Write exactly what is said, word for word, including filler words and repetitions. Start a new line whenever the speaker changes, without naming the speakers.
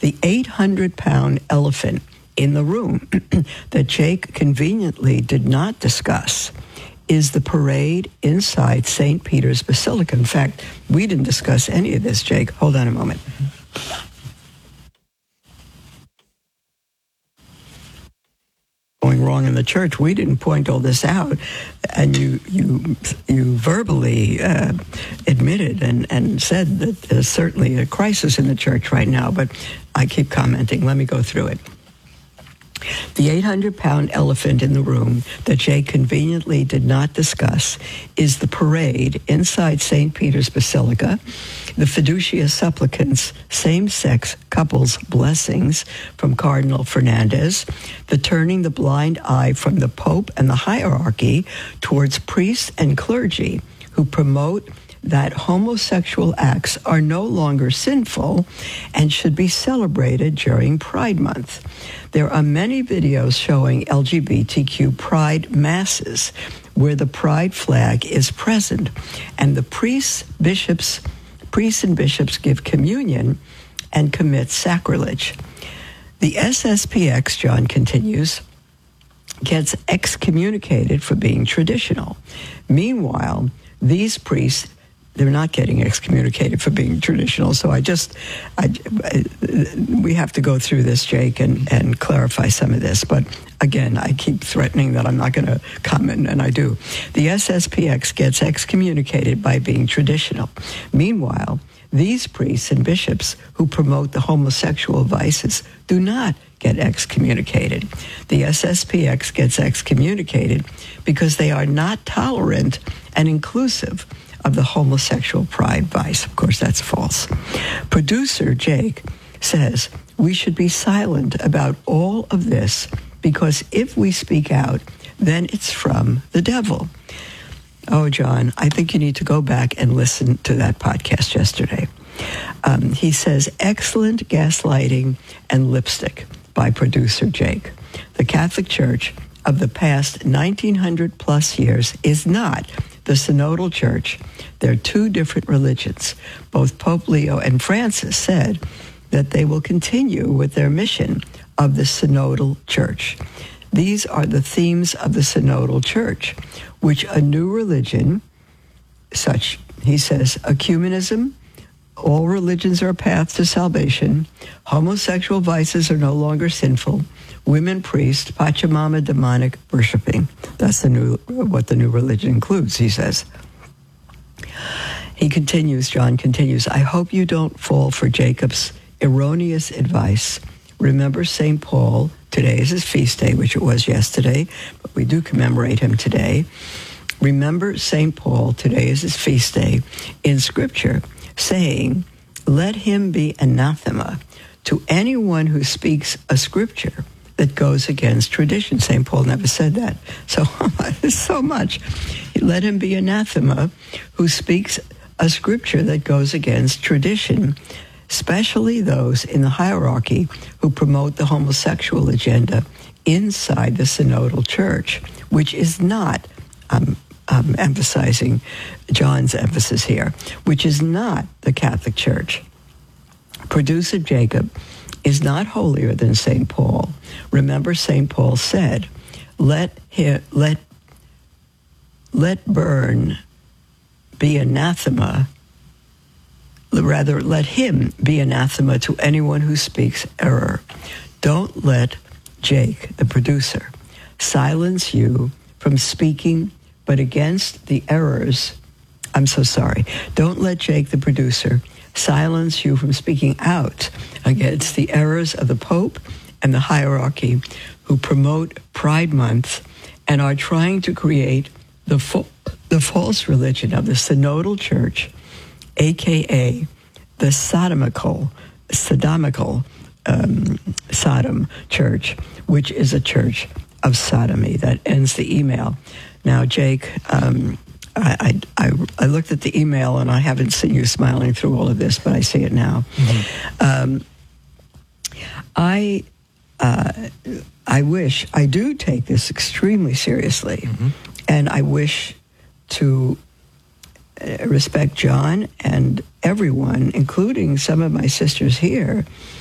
The eight hundred pound elephant in the room that Jake conveniently did not discuss is the parade inside Saint Peter's Basilica. In fact, we didn't discuss any of this, Jake. Hold on a moment. Going wrong in the church, we didn't point all this out, and you you you verbally uh, admitted and, and said that there's certainly a crisis in the church right now, but I keep commenting. Let me go through it. The eight hundred pound elephant in the room that Jake conveniently did not discuss is the parade inside Saint Peter's Basilica, the Fiducia Supplicans same-sex couples blessings from Cardinal Fernandez, the turning the blind eye from the Pope and the hierarchy towards priests and clergy who promote that homosexual acts are no longer sinful and should be celebrated during Pride Month. There are many videos showing L G B T Q pride masses where the pride flag is present, and the priests, bishops, priests and bishops give communion and commit sacrilege. The S S P X, John continues, gets excommunicated for being traditional. Meanwhile, these priests, they're not getting excommunicated for being traditional. So I just, I, I, we have to go through this, Jake, and, and clarify some of this. But again, I keep threatening that I'm not going to comment, and I do. The S S P X gets excommunicated by being traditional. Meanwhile, these priests and bishops who promote the homosexual vices do not get excommunicated. The S S P X gets excommunicated because they are not tolerant and inclusive of the homosexual pride vice. Of course, that's false. Producer Jake says we should be silent about all of this because if we speak out, then it's from the devil. Oh, John, I think you need to go back and listen to that podcast yesterday. Um, he says, excellent gaslighting and lipstick by producer Jake. The Catholic Church of the past nineteen hundred plus years is not the synodal church. They're two different religions. Both Pope Leo and Francis said that they will continue with their mission of the synodal church. These are the themes of the synodal church, which a new religion, such, he says, ecumenism, all religions are a path to salvation, homosexual vices are no longer sinful, women priests, Pachamama demonic worshiping. That's the new what the new religion includes, he says. He continues, John continues, I hope you don't fall for Jacob's erroneous advice. Remember Saint Paul, today is his feast day, which it was yesterday, but we do commemorate him today. Remember Saint Paul, today is his feast day, in Scripture, saying, let him be anathema to anyone who speaks a scripture that goes against tradition. Saint Paul never said that. So, so much. Let him be anathema who speaks a scripture that goes against tradition, especially those in the hierarchy who promote the homosexual agenda inside the synodal church, which is not, um, um, emphasizing John's emphasis here, which is not the Catholic Church. Producer Jacob is not holier than Saint Paul. Remember, Saint Paul said, let him, let, let burn be anathema, rather, let him be anathema to anyone who speaks error. Don't let Jake, the producer, silence you from speaking, but against the errors. I'm so sorry. Don't let Jake, the producer, silence you from speaking out against the errors of the Pope and the hierarchy who promote Pride Month and are trying to create the fa- the false religion of the synodal church, a k a the sodomical, sodomical um, Sodom church, which is a church of sodomy. That ends the email. Now, Jake, um, I, I, I looked at the email, and I haven't seen you smiling through all of this, but I see it now. Mm-hmm. Um, I uh, I wish, I do take this extremely seriously, mm-hmm. and I wish to respect John and everyone, including some of my sisters here,